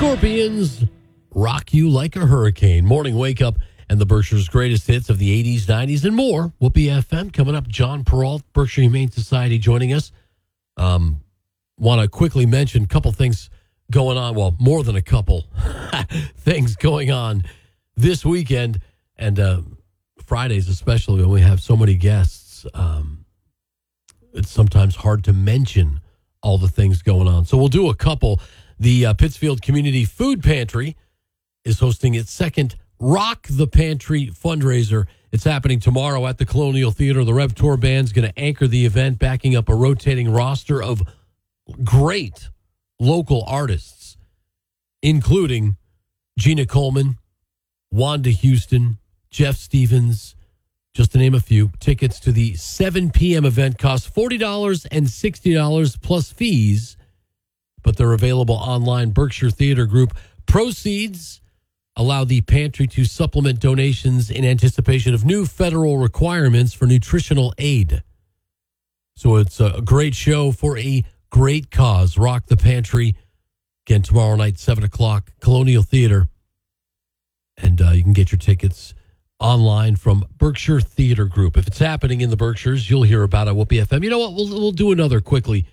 Scorpions rock you like a hurricane. Morning wake up and the Berkshire's greatest hits of the 80s, 90s, and more. Whoopee FM coming up. John Peralt, Berkshire Humane Society, joining us. Want to quickly mention a couple things going on. Well, more than a couple things going on this weekend. And Fridays, especially when we have so many guests, it's sometimes hard to mention all the things going on. So we'll do a couple. The Pittsfield Community Food Pantry is hosting its second Rock the Pantry fundraiser. It's happening tomorrow at the Colonial Theater. The Rev Tour Band's going to anchor the event, backing up a rotating roster of great local artists, including Gina Coleman, Wanda Houston, Jeff Stevens, just to name a few. Tickets to the 7 p.m. event cost $40 and $60 plus fees, but they're available online. Berkshire Theater Group proceeds allow the pantry to supplement donations in anticipation of new federal requirements for nutritional aid. So it's a great show for a great cause. Rock the Pantry, again, tomorrow night, 7 o'clock, Colonial Theater. And you can get your tickets online from Berkshire Theater Group. If it's happening in the Berkshires, you'll hear about it at Whoopee FM. You know what? We'll do another quickly.